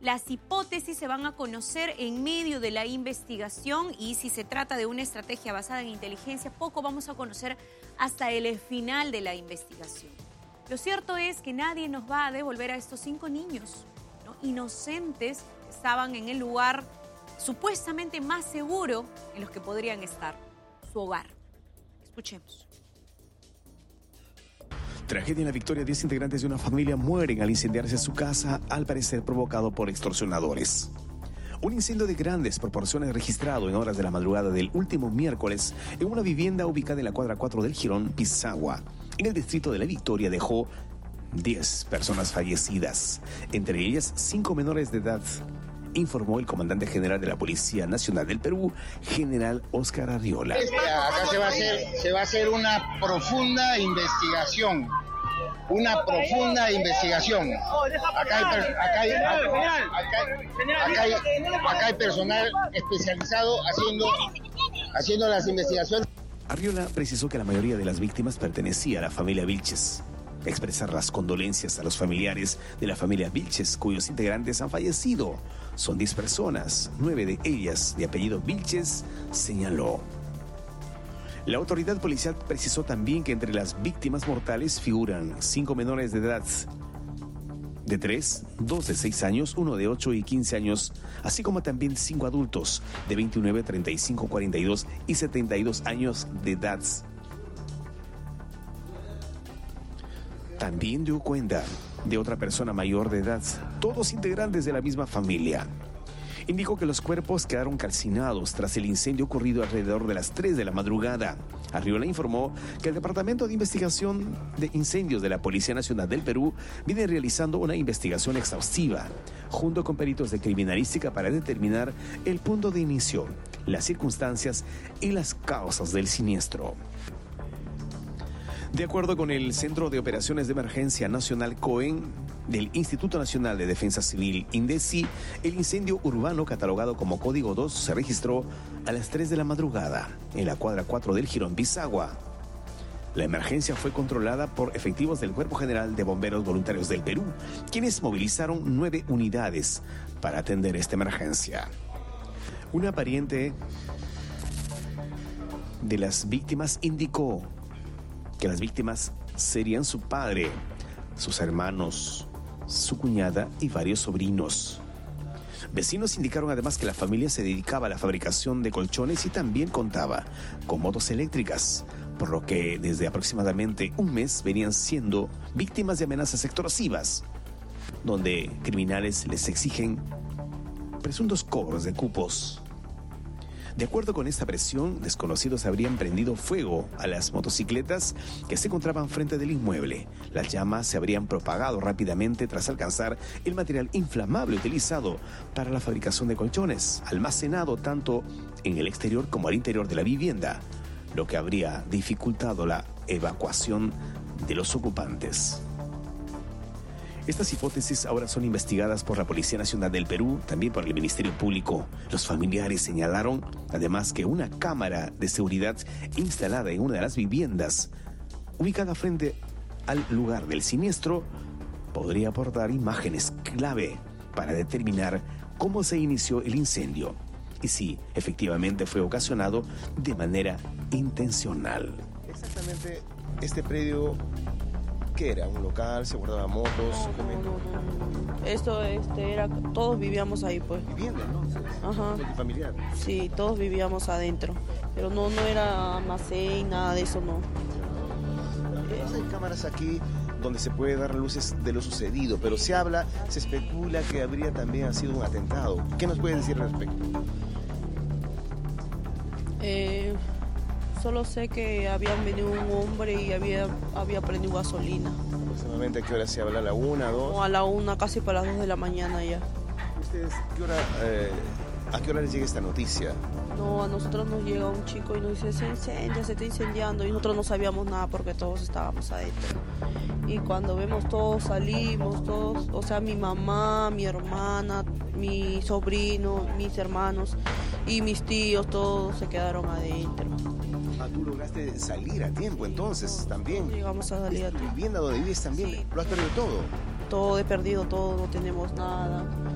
Las hipótesis se van a conocer en medio de la investigación y si se trata de una estrategia basada en inteligencia, poco vamos a conocer hasta el final de la investigación. Lo cierto es que nadie nos va a devolver a estos 5 niños, ¿no? Inocentes, que estaban en el lugar supuestamente más seguro en los que podrían estar, su hogar. Escuchemos. Tragedia en La Victoria. 10 integrantes de una familia mueren al incendiarse su casa, al parecer provocado por extorsionadores. Un incendio de grandes proporciones registrado en horas de la madrugada del último miércoles en una vivienda ubicada en la cuadra 4 del Jirón Pisagua, en el distrito de La Victoria, dejó 10 personas fallecidas, entre ellas 5 menores de edad, informó el comandante general de la Policía Nacional del Perú, general Óscar Arriola. Acá se va a hacer una profunda investigación. Acá hay personal especializado haciendo las investigaciones. Arriola precisó que la mayoría de las víctimas pertenecía a la familia Vilches. Expresar las condolencias a los familiares de la familia Vilches, cuyos integrantes han fallecido. Son 10 personas, 9 de ellas de apellido Vilches, señaló. La autoridad policial precisó también que entre las víctimas mortales figuran 5 menores de edad, de 3, 2 de 6 años, 1 de 8 y 15 años, así como también 5 adultos de 29, 35, 42 y 72 años de edad. También dio cuenta de otra persona mayor de edad, todos integrantes de la misma familia. Indicó que los cuerpos quedaron calcinados tras el incendio ocurrido alrededor de las 3 de la madrugada. Arriola informó que el Departamento de Investigación de Incendios de la Policía Nacional del Perú viene realizando una investigación exhaustiva, junto con peritos de criminalística para determinar el punto de inicio, las circunstancias y las causas del siniestro. De acuerdo con el Centro de Operaciones de Emergencia Nacional COEN del Instituto Nacional de Defensa Civil, INDECI, el incendio urbano catalogado como Código 2 se registró a las 3 de la madrugada en la cuadra 4 del Jirón Pisagua. La emergencia fue controlada por efectivos del Cuerpo General de Bomberos Voluntarios del Perú, quienes movilizaron 9 unidades para atender esta emergencia. Una pariente de las víctimas indicó que las víctimas serían su padre, sus hermanos, su cuñada y varios sobrinos. Vecinos indicaron además que la familia se dedicaba a la fabricación de colchones y también contaba con motos eléctricas, por lo que desde aproximadamente un mes venían siendo víctimas de amenazas extorsivas, donde criminales les exigen presuntos cobros de cupos. De acuerdo con esta presión, desconocidos habrían prendido fuego a las motocicletas que se encontraban frente del inmueble. Las llamas se habrían propagado rápidamente tras alcanzar el material inflamable utilizado para la fabricación de colchones, almacenado tanto en el exterior como al interior de la vivienda, lo que habría dificultado la evacuación de los ocupantes. Estas hipótesis ahora son investigadas por la Policía Nacional del Perú, también por el Ministerio Público. Los familiares señalaron, además, que una cámara de seguridad instalada en una de las viviendas, ubicada frente al lugar del siniestro, podría aportar imágenes clave para determinar cómo se inició el incendio y si efectivamente fue ocasionado de manera intencional. Exactamente, este predio, ¿qué era? ¿Un local? ¿Se guardaban motos? No. Esto era, todos vivíamos ahí, pues. ¿Vivienda, entonces? Ajá. ¿Familiar? Sí, todos vivíamos adentro, pero no era almacén, nada de eso, no. Hay cámaras aquí donde se puede dar luces de lo sucedido, pero se especula que habría también sido un atentado. ¿Qué nos puede decir al respecto? Solo sé que habían venido un hombre y había prendido gasolina. ¿Aproximadamente a qué hora se habla? ¿A la 1, 2? No, a la 1, casi para las 2 de la mañana ya. ¿Ustedes a qué hora les llega esta noticia? No, a nosotros nos llega un chico y nos dice, se incendia, se está incendiando, y nosotros no sabíamos nada porque todos estábamos adentro. Y cuando vemos todos, salimos, todos, o sea, mi mamá, mi hermana, mi sobrino, mis hermanos y mis tíos, todos se quedaron adentro. ¿Tú lograste salir a tiempo entonces también? Llegamos a salir a tiempo. ¿Vivienda donde vives también? Sí. ¿Lo has perdido todo? Todo he perdido, todo, no tenemos nada.